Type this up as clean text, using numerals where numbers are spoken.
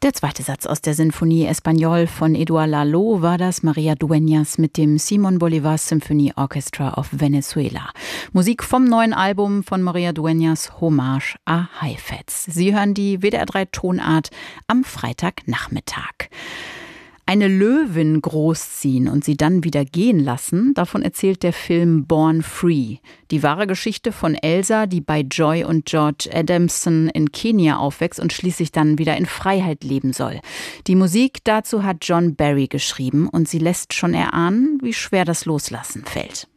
Der zweite Satz aus der Sinfonie Español von Eduard Lalo war das María Dueñas mit dem Simón Bolívar Symphony Orchestra of Venezuela. Musik vom neuen Album von María Dueñas, Hommage à Heifetz. Sie hören die WDR 3 Tonart am Freitagnachmittag. Eine Löwin großziehen und sie dann wieder gehen lassen, davon erzählt der Film Born Free. Die wahre Geschichte von Elsa, die bei Joy und George Adamson in Kenia aufwächst und schließlich dann wieder in Freiheit leben soll. Die Musik dazu hat John Barry geschrieben und sie lässt schon erahnen, wie schwer das Loslassen fällt.